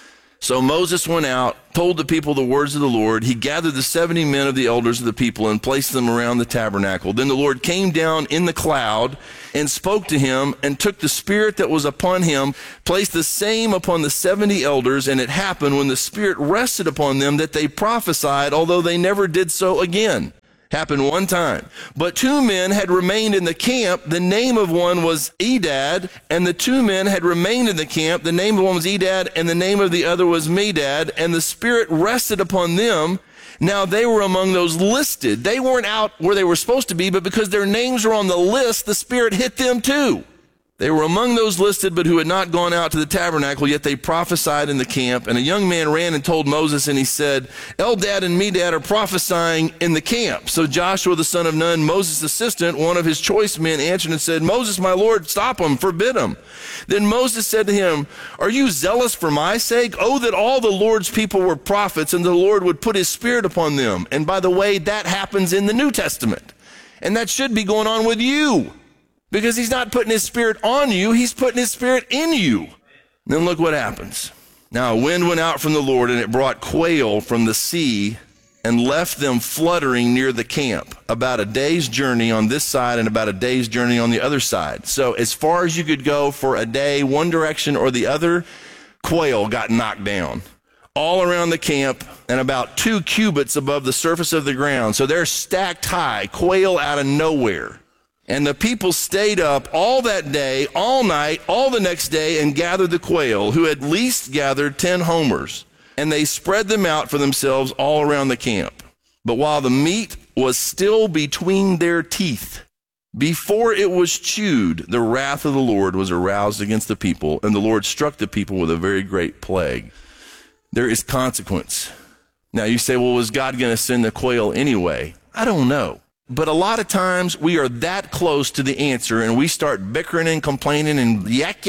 So Moses went out, told the people the words of the Lord. He gathered the 70 men of the elders of the people and placed them around the tabernacle. Then the Lord came down in the cloud and spoke to him and took the spirit that was upon him, placed the same upon the 70 elders. And it happened when the spirit rested upon them that they prophesied, although they never did so again. Happened one time. But 2 men had remained in the camp. The name of one was Edad, and the 2 men had remained in the camp. The name of one was Edad, and the name of the other was Medad, and the Spirit rested upon them. Now they were among those listed. They weren't out where they were supposed to be, but because their names were on the list, the Spirit hit them too. They were among those listed, but who had not gone out to the tabernacle, yet they prophesied in the camp. And a young man ran and told Moses, and he said, Eldad and Medad are prophesying in the camp. So Joshua the son of Nun, Moses' assistant, one of his choice men, answered and said, Moses, my Lord, stop them, forbid them. Then Moses said to him, are you zealous for my sake? Oh, that all the Lord's people were prophets, and the Lord would put his spirit upon them. And by the way, that happens in the New Testament. And that should be going on with you. Because he's not putting his spirit on you, he's putting his spirit in you. And then look what happens. Now a wind went out from the Lord, and it brought quail from the sea and left them fluttering near the camp, about a day's journey on this side and about a day's journey on the other side. So as far as you could go for a day, one direction or the other, quail got knocked down. All around the camp and about 2 cubits above the surface of the ground. So they're stacked high, quail out of nowhere. And the people stayed up all that day, all night, all the next day, and gathered the quail, who at least gathered 10 homers. And they spread them out for themselves all around the camp. But while the meat was still between their teeth, before it was chewed, the wrath of the Lord was aroused against the people, and the Lord struck the people with a very great plague. There is consequence. Now you say, well, was God going to send the quail anyway? I don't know. But a lot of times we are that close to the answer, and we start bickering and complaining and yak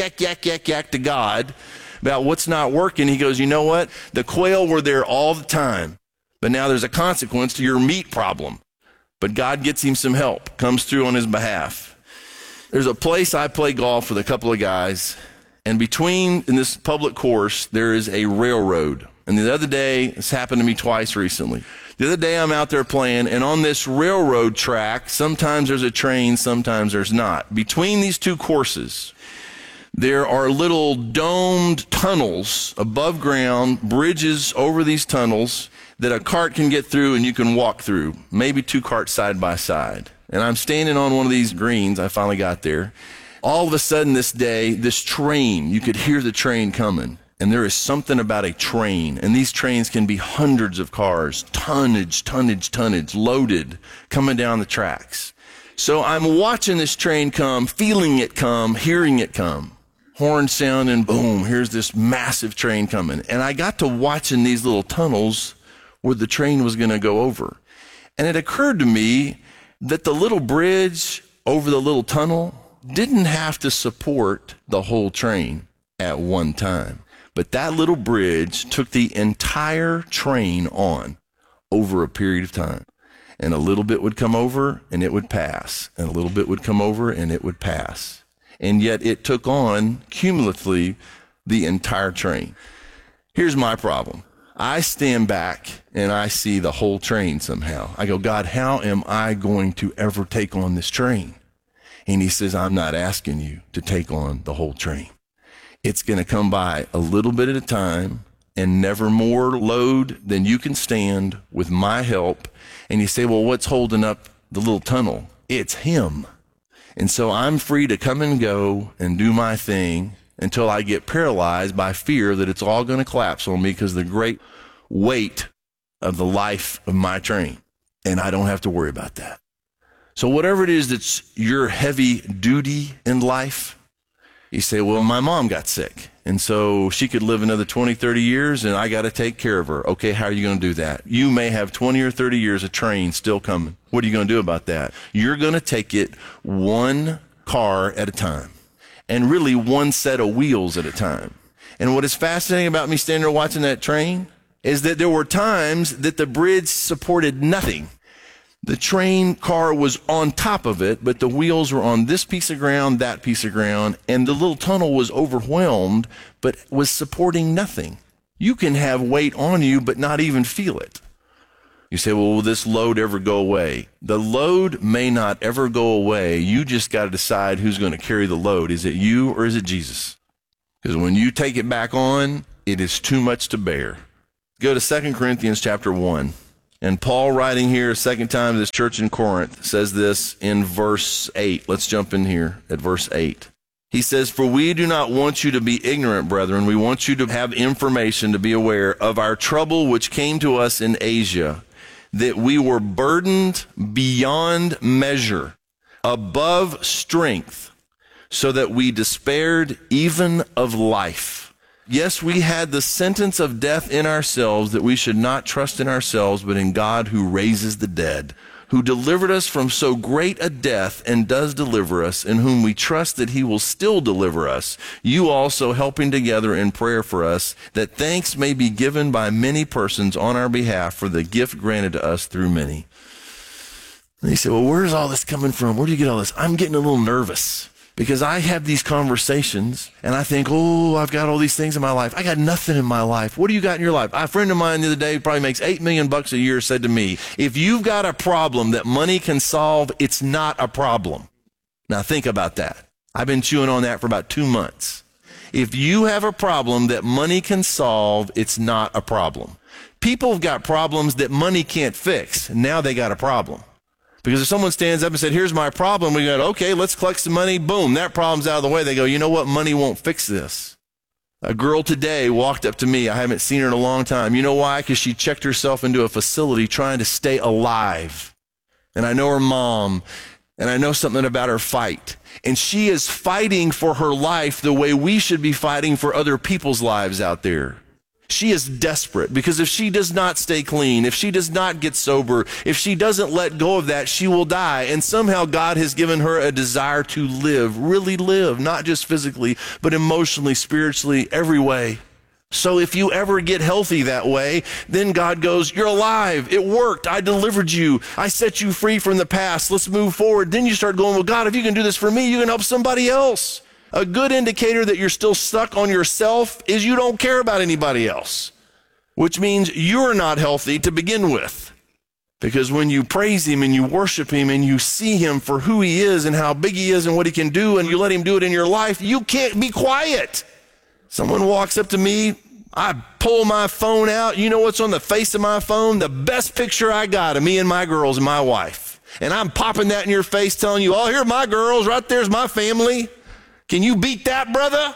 to God about what's not working. He goes, you know what? The quail were there all the time, but now there's a consequence to your meat problem. But God gets him some help, comes through on his behalf. There's a place I play golf with a couple of guys, and in this public course, there is a railroad. And the other day, it's happened to me twice recently. The other day I'm out there playing, and on this railroad track, sometimes there's a train, sometimes there's not. Between these 2 courses, there are little domed tunnels above ground, bridges over these tunnels that a cart can get through and you can walk through, maybe 2 carts side by side. And I'm standing on one of these greens. I finally got there. All of a sudden this day, this train, you could hear the train coming. And there is something about a train, and these trains can be hundreds of cars, tonnage, loaded, coming down the tracks. So I'm watching this train come, feeling it come, hearing it come. Horn sound, and boom, here's this massive train coming. And I got to watching these little tunnels where the train was going to go over. And it occurred to me that the little bridge over the little tunnel didn't have to support the whole train at one time. But that little bridge took the entire train on over a period of time. And a little bit would come over and it would pass. And a little bit would come over and it would pass. And yet it took on cumulatively the entire train. Here's my problem. I stand back and I see the whole train somehow. I go, God, how am I going to ever take on this train? And he says, I'm not asking you to take on the whole train. It's going to come by a little bit at a time and never more load than you can stand with my help. And you say, well, what's holding up the little tunnel? It's him. And so I'm free to come and go and do my thing until I get paralyzed by fear that it's all going to collapse on me because of the great weight of the life of my train. And I don't have to worry about that. So whatever it is that's your heavy duty in life, you say, well, my mom got sick, and so she could live another 20, 30 years, and I got to take care of her. Okay, how are you going to do that? You may have 20 or 30 years of train still coming. What are you going to do about that? You're going to take it one car at a time, and really one set of wheels at a time. And what is fascinating about me standing there watching that train is that there were times that the bridge supported nothing. The train car was on top of it, but the wheels were on this piece of ground, that piece of ground, and the little tunnel was overwhelmed, but was supporting nothing. You can have weight on you, but not even feel it. You say, well, will this load ever go away? The load may not ever go away. You just got to decide who's going to carry the load. Is it you or is it Jesus? Because when you take it back on, it is too much to bear. Go to 2 Corinthians chapter 1. And Paul, writing here a second time to this church in Corinth, says this in verse 8. Let's jump in here at verse 8. He says, for we do not want you to be ignorant, brethren. We want you to have information, to be aware of our trouble which came to us in Asia, that we were burdened beyond measure, above strength, so that we despaired even of life. Yes, we had the sentence of death in ourselves, that we should not trust in ourselves, but in God who raises the dead, who delivered us from so great a death and does deliver us, in whom we trust that he will still deliver us. You also helping together in prayer for us, that thanks may be given by many persons on our behalf for the gift granted to us through many. And he said, well, where's all this coming from? Where do you get all this? I'm getting a little nervous. Because I have these conversations and I think, oh, I've got all these things in my life. I got nothing in my life. What do you got in your life? A friend of mine the other day, probably makes $8 million a year, said to me, if you've got a problem that money can solve, it's not a problem. Now think about that. I've been chewing on that for about 2 months. If you have a problem that money can solve, it's not a problem. People have got problems that money can't fix. Now they got a problem. Because if someone stands up and said, here's my problem, we go, okay, let's collect some money. Boom, that problem's out of the way. They go, you know what? Money won't fix this. A girl today walked up to me. I haven't seen her in a long time. You know why? Because she checked herself into a facility trying to stay alive. And I know her mom, and I know something about her fight. And she is fighting for her life the way we should be fighting for other people's lives out there. She is desperate, because if she does not stay clean, if she does not get sober, if she doesn't let go of that, she will die. And somehow God has given her a desire to live, really live, not just physically, but emotionally, spiritually, every way. So if you ever get healthy that way, then God goes, you're alive. It worked. I delivered you. I set you free from the past. Let's move forward. Then you start going, well, God, if you can do this for me, you can help somebody else. A good indicator that you're still stuck on yourself is you don't care about anybody else, which means you're not healthy to begin with. Because when you praise him and you worship him and you see him for who he is and how big he is and what he can do, and you let him do it in your life, you can't be quiet. Someone walks up to me, I pull my phone out. You know what's on the face of my phone? The best picture I got of me and my girls and my wife. And I'm popping that in your face, telling you, oh, here are my girls. Right there's my family. Can you beat that, brother?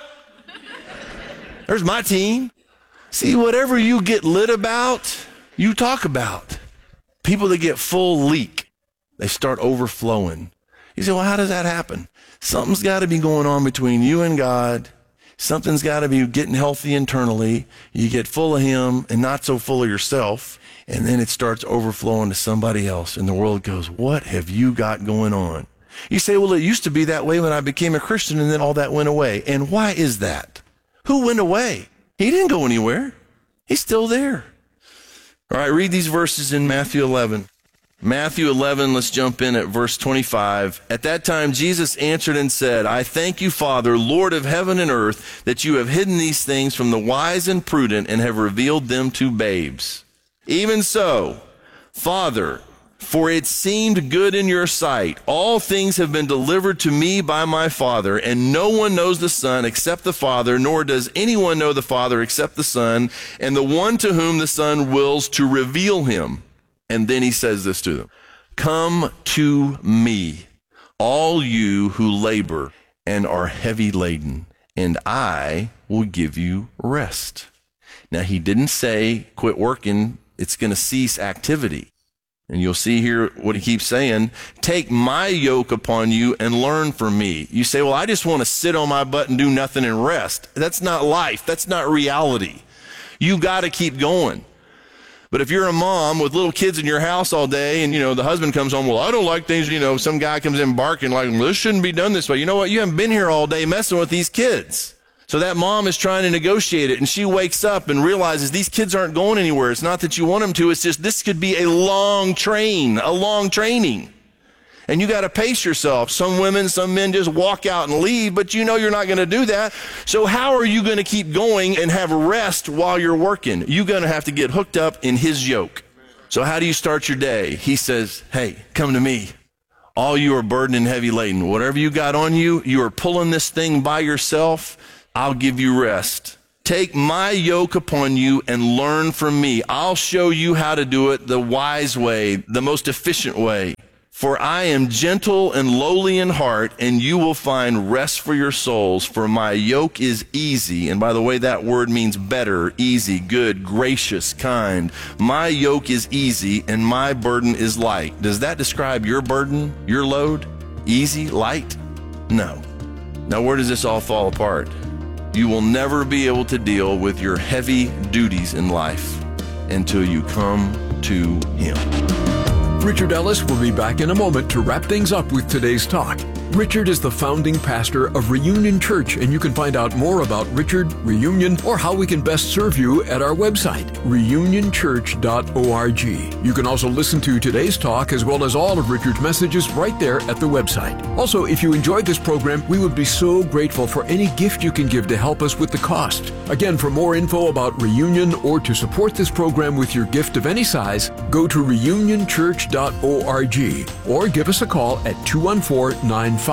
There's my team. See, whatever you get lit about, you talk about. People that get full leak, they start overflowing. You say, well, how does that happen? Something's got to be going on between you and God. Something's got to be getting healthy internally. You get full of him and not so full of yourself. And then it starts overflowing to somebody else. And the world goes, what have you got going on? You say, well, it used to be that way when I became a Christian, and then all that went away. And why is that? Who went away? He didn't go anywhere. He's still there. All right, read these verses in Matthew 11. Matthew 11, let's jump in at verse 25. At that time, Jesus answered and said, I thank you, Father, Lord of heaven and earth, that you have hidden these things from the wise and prudent and have revealed them to babes. Even so, Father, for it seemed good in your sight. All things have been delivered to me by my Father, and no one knows the Son except the Father, nor does anyone know the Father except the Son, and the one to whom the Son wills to reveal him. And then he says this to them, come to me, all you who labor and are heavy laden, and I will give you rest. Now, he didn't say, quit working, it's going to cease activity. And you'll see here what he keeps saying, take my yoke upon you and learn from me. You say, well, I just want to sit on my butt and do nothing and rest. That's not life. That's not reality. You got to keep going. But if you're a mom with little kids in your house all day and, the husband comes home, well, I don't like things, some guy comes in barking like, well, this shouldn't be done this way. You know what? You haven't been here all day messing with these kids. So that mom is trying to negotiate it, and she wakes up and realizes these kids aren't going anywhere. It's not that you want them to. It's just this could be a long training. And you got to pace yourself. Some women, some men just walk out and leave, but you know you're not going to do that. So how are you going to keep going and have rest while you're working? You're going to have to get hooked up in his yoke. So how do you start your day? He says, hey, come to me. All you are burdened and heavy laden. Whatever you got on you, you are pulling this thing by yourself. I'll give you rest. Take my yoke upon you and learn from me. I'll show you how to do it the wise way, the most efficient way. For I am gentle and lowly in heart, and you will find rest for your souls. For my yoke is easy. And by the way, that word means better, easy, good, gracious, kind. My yoke is easy, and my burden is light. Does that describe your burden, your load? Easy, light? No. Now, where does this all fall apart? You will never be able to deal with your heavy duties in life until you come to Him. Richard Ellis will be back in a moment to wrap things up with today's talk. Richard is the founding pastor of Reunion Church, and you can find out more about Richard, Reunion, or how we can best serve you at our website, reunionchurch.org. You can also listen to today's talk as well as all of Richard's messages right there at the website. Also, if you enjoyed this program, we would be so grateful for any gift you can give to help us with the cost. Again, for more info about Reunion or to support this program with your gift of any size, go to reunionchurch.org or give us a call at 214-954-0000.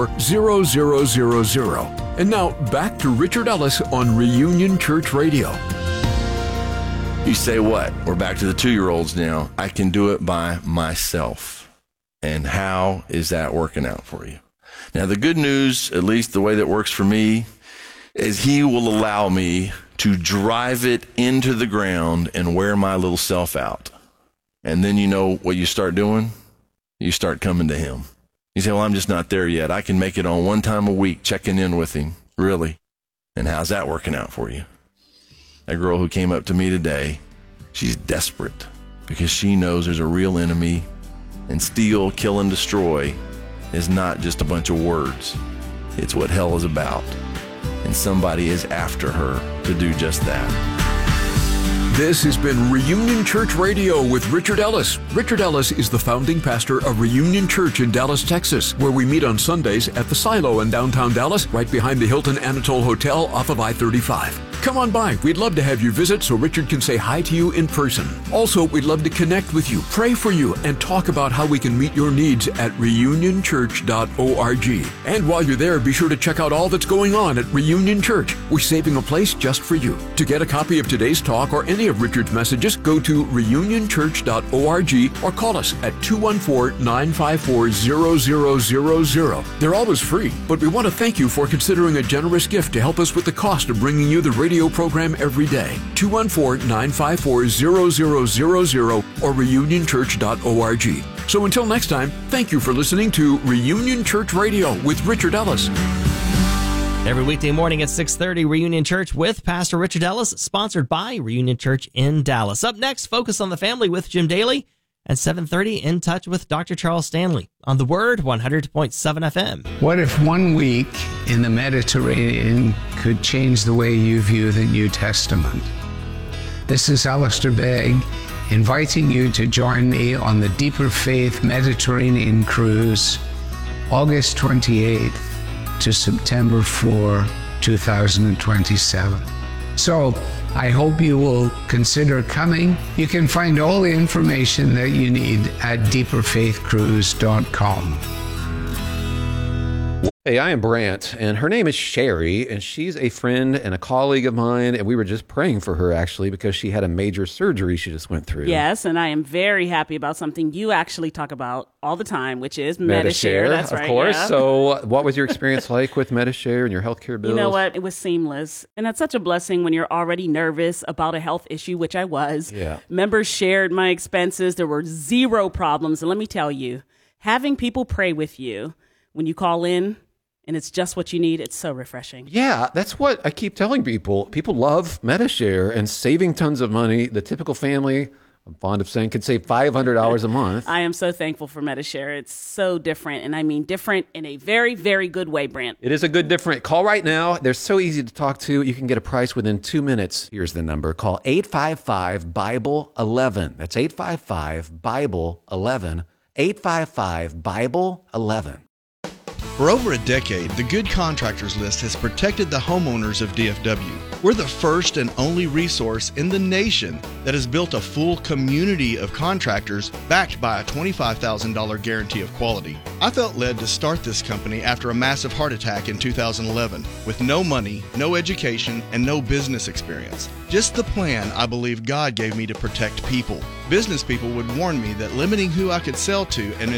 And now, back to Richard Ellis on Reunion Church Radio. You say what? We're back to the 2-year-olds now. I can do it by myself. And how is that working out for you? Now, the good news, at least the way that works for me, is He will allow me to drive it into the ground and wear my little self out. And then you know what you start doing? You start coming to Him. You say, well, I'm just not there yet. I can make it on one time a week, checking in with Him. Really? And how's that working out for you? That girl who came up to me today, she's desperate because she knows there's a real enemy, and steal, kill, and destroy is not just a bunch of words. It's what hell is about. And somebody is after her to do just that. This has been Reunion Church Radio with Richard Ellis. Richard Ellis is the founding pastor of Reunion Church in Dallas, Texas, where we meet on Sundays at the Silo in downtown Dallas, right behind the Hilton Anatole Hotel off of I-35. Come on by. We'd love to have you visit so Richard can say hi to you in person. Also, we'd love to connect with you, pray for you, and talk about how we can meet your needs at reunionchurch.org. And while you're there, be sure to check out all that's going on at Reunion Church. We're saving a place just for you. To get a copy of today's talk or any of Richard's messages, go to reunionchurch.org or call us at 214-954-0000. They're always free, but we want to thank you for considering a generous gift to help us with the cost of bringing you the radio program every day. 214-954-0000 or reunionchurch.org. So until next time, thank you for listening to Reunion Church Radio with Richard Ellis. Every weekday morning at 6:30, Reunion Church with Pastor Richard Ellis, sponsored by Reunion Church in Dallas. Up next, Focus on the Family with Jim Daly. At 7:30, In Touch with Dr. Charles Stanley on The Word, 100.7 FM. What if 1 week in the Mediterranean could change the way you view the New Testament? This is Alistair Begg, inviting you to join me on the Deeper Faith Mediterranean Cruise, August 28th to September 4, 2027. So, I hope you will consider coming. You can find all the information that you need at deeperfaithcruise.com. Hey, I am Brant, and her name is Sherry, and she's a friend and a colleague of mine, and we were just praying for her, actually, because she had a major surgery she just went through. Yes, and I am very happy about something you actually talk about all the time, which is Medi-Share. That's right, of course. yeah. So what was your experience like with Medi-Share and your healthcare bills? You know what? It was seamless. And that's such a blessing when you're already nervous about a health issue, which I was. Yeah. Members shared my expenses. There were zero problems. And let me tell you, having people pray with you when you call in, and it's just what you need, it's so refreshing. Yeah, that's what I keep telling people. People love Medi-Share and saving tons of money. The typical family, I'm fond of saying could save $500 a month. I am so thankful for Medi-Share. It's so different, and I mean different in a very, very good way, Brant. It is a good different. Call right now. They're so easy to talk to. You can get a price within 2 minutes. Here's the number. Call 855-BIBLE-11. That's 855-BIBLE-11. 855-BIBLE-11. For over a decade, the Good Contractors List has protected the homeowners of DFW. We're the first and only resource in the nation that has built a full community of contractors backed by a $25,000 guarantee of quality. I felt led to start this company after a massive heart attack in 2011 with no money, no education, and no business experience. Just the plan I believe God gave me to protect people. Business people would warn me that limiting who I could sell to and